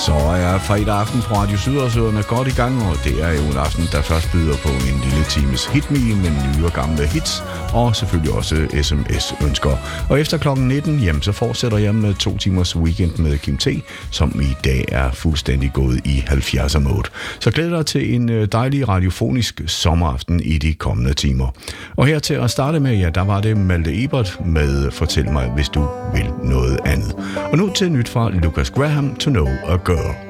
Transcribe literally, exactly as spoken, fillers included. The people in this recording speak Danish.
Så er fredag aften på Radio Sydersøerne godt i gang, og det er jo en aften, der først byder på en lille times hitme med nye og gamle hits, og selvfølgelig også sms-ønsker. Og efter klokken nitten, jamen, så fortsætter jeg med to timers weekend med Kim T, som i dag er fuldstændig gået i halvfjerdser-mode. Så glæd dig til en dejlig radiofonisk sommeraften i de kommende timer. Og her til at starte med, ja, der var det Malte Ebert med Fortæl mig, hvis du vil noget andet. Og nu til nyt fra Lucas Graham, To Know a Girl.